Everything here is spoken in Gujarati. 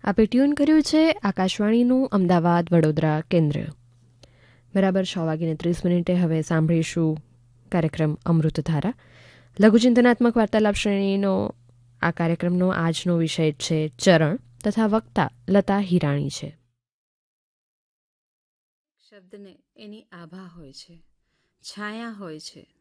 આપે ટ્યુન કર્યું છે આકાશવાણીનું અમદાવાદ વડોદરા કેન્દ્ર. બરાબર 6:30 હવે સાંભળીશું કાર્યક્રમ અમૃતધારા. લઘુચિંતનાત્મક વાર્તાલાપ શ્રેણીનો આ કાર્યક્રમનો આજનો વિષય છે ચરણ તથા વક્તા લતા હિરાણી છે. શબ્દને એની આભા હોય છે, છાયા હોય છે,